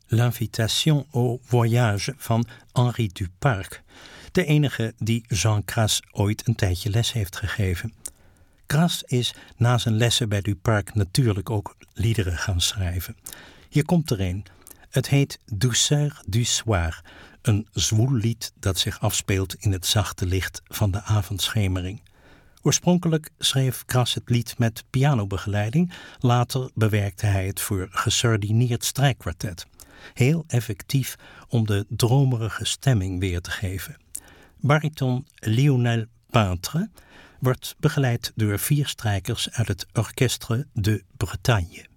L'Invitation au Voyage van Henri Duparc, de enige die Jean Cras ooit een tijdje les heeft gegeven. Cras is na zijn lessen bij Duparc natuurlijk ook liederen gaan schrijven. Hier komt er een. Het heet Douceur du soir, een zwoel lied dat zich afspeelt in het zachte licht van de avondschemering. Oorspronkelijk schreef Cras het lied met pianobegeleiding, later bewerkte hij het voor gesardineerd strijkkwartet. Heel effectief om de dromerige stemming weer te geven. Bariton Lionel Peintre wordt begeleid door 4 strijkers uit het Orchestre de Bretagne.